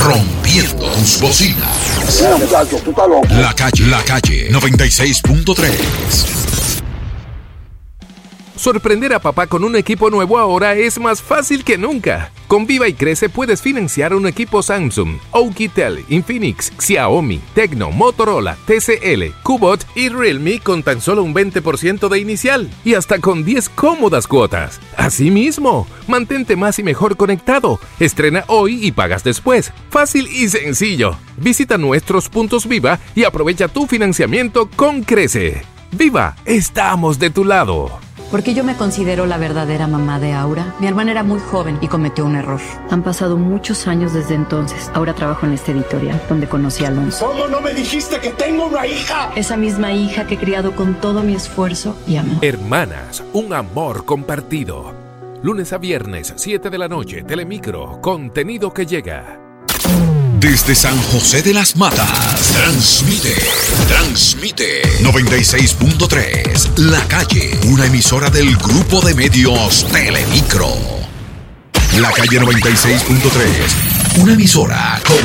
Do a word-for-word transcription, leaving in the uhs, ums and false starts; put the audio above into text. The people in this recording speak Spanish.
rompiendo tus bocinas. La calle, la calle noventa y seis punto tres. Sorprender a papá con un equipo nuevo ahora es más fácil que nunca. Con Viva y Crece puedes financiar un equipo Samsung, Oukitel, Infinix, Xiaomi, Tecno, Motorola, T C L, Kubot y Realme con tan solo un veinte por ciento de inicial y hasta con diez cómodas cuotas. Asimismo, mantente más y mejor conectado. Estrena hoy y pagas después. Fácil y sencillo. Visita nuestros puntos Viva y aprovecha tu financiamiento con Crece. Viva, estamos de tu lado. Porque yo me considero la verdadera mamá de Aura. Mi hermana era muy joven y cometió un error. Han pasado muchos años desde entonces. Ahora trabajo en esta editorial, donde conocí a Alonso. ¿Cómo no me dijiste que tengo una hija? Esa misma hija que he criado con todo mi esfuerzo y amor. Hermanas, un amor compartido. Lunes a viernes, siete de la noche, Telemicro, contenido que llega. Desde San José de las Matas, transmite, transmite noventa y seis punto tres, La Calle, una emisora del grupo de medios Telemicro. La Calle noventa y seis punto tres, una emisora con